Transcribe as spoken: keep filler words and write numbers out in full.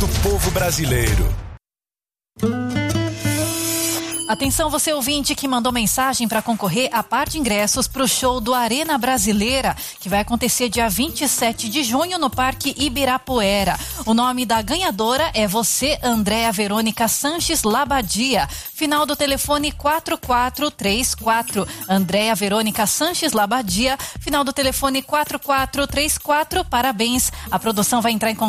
do povo brasileiro. Atenção, você ouvinte que mandou mensagem para concorrer a par de ingressos para o show do Arena Brasileira, que vai acontecer dia vinte e sete de junho no Parque Ibirapuera. O nome da ganhadora é você, Andréa Verônica Sanches Labadia. Final do telefone quatro quatro três quatro. Andréa Verônica Sanches Labadia. Final do telefone quatro quatro três quatro. Parabéns. A produção vai entrar em contato